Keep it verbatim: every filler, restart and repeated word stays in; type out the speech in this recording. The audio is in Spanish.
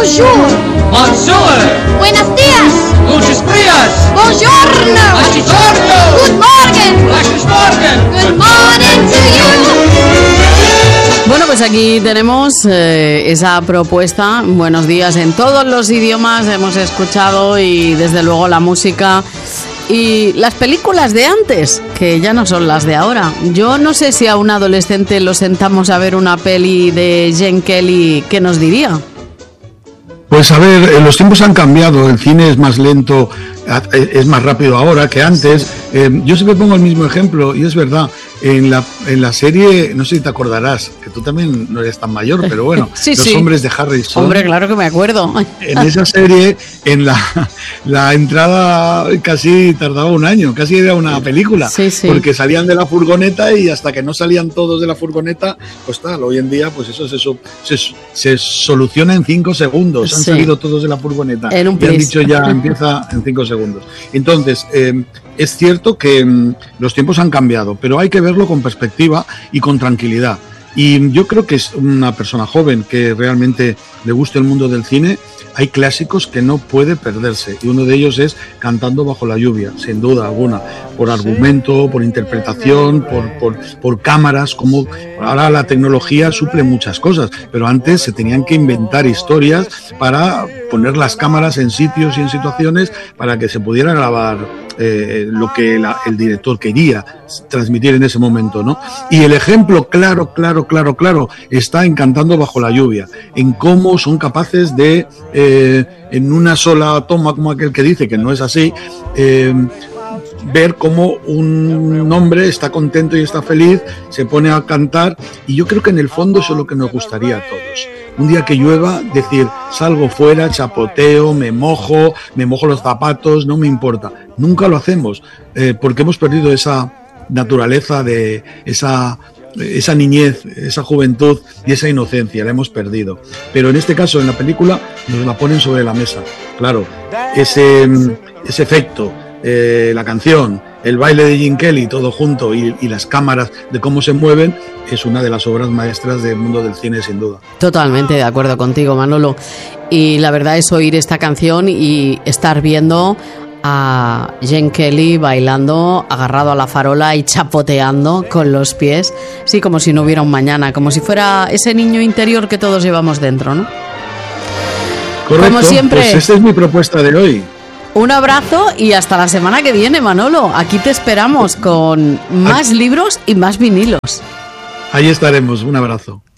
Bonjour. Bonjour. Buenos días. Guten días. Buongiorno. Buongiorno. Good morning. Guten Morgen. Good morning to you. Bueno, pues aquí tenemos eh, esa propuesta. Buenos días en todos los idiomas. Hemos escuchado y desde luego la música y las películas de antes, que ya no son las de ahora. Yo no sé si a un adolescente lo sentamos a ver una peli de Gene Kelly, ¿qué nos diría? Pues a ver, los tiempos han cambiado, el cine es más lento, es más rápido ahora que antes. Eh, yo siempre pongo el mismo ejemplo y es verdad, en la, en la serie, no sé si te acordarás, que tú también no eres tan mayor, pero bueno, sí, Los sí. Hombres de Harrison. Hombre, claro que me acuerdo. En esa serie, en la, la entrada casi tardaba un año, casi era una película, sí, sí. porque salían de la furgoneta y hasta que no salían todos de la furgoneta, pues tal, hoy en día pues eso se, se, se soluciona en cinco segundos, han sí. salido todos de la furgoneta en un y han dicho ya empieza en cinco segundos. Entonces, eh, es cierto que mm, los tiempos han cambiado, pero hay que verlo con perspectiva y con tranquilidad. Y yo creo que es una persona joven que realmente le gusta el mundo del cine. Hay clásicos que no puede perderse y uno de ellos es Cantando bajo la lluvia, sin duda alguna, por argumento, por interpretación, por, por, por cámaras, como ahora la tecnología suple muchas cosas, pero antes se tenían que inventar historias para poner las cámaras en sitios y en situaciones para que se pudiera grabar eh, lo que la, el director quería transmitir en ese momento, ¿no? Y el ejemplo claro, claro, claro, claro está en Cantando bajo la lluvia, en cómo son capaces de Eh, en una sola toma, como aquel que dice que no es así, eh, ver cómo un hombre está contento y está feliz, se pone a cantar, y yo creo que en el fondo eso es lo que nos gustaría a todos. Un día que llueva, decir, salgo fuera, chapoteo, me mojo, me mojo los zapatos, no me importa. Nunca lo hacemos, eh, porque hemos perdido esa naturaleza de esa... esa niñez, esa juventud y esa inocencia, la hemos perdido. Pero en este caso, en la película, nos la ponen sobre la mesa. Claro, ese, ese efecto, eh, la canción, el baile de Gene Kelly, todo junto, y, y las cámaras de cómo se mueven, es una de las obras maestras del mundo del cine, sin duda. Totalmente de acuerdo contigo, Manolo. Y la verdad es oír esta canción y estar viendo a Gene Kelly bailando, agarrado a la farola y chapoteando con los pies, sí, como si no hubiera un mañana, como si fuera ese niño interior que todos llevamos dentro, ¿no? Correcto, como siempre, pues esta es mi propuesta de hoy. Un abrazo y hasta la semana que viene, Manolo. Aquí te esperamos con más libros y más vinilos. Ahí estaremos, un abrazo.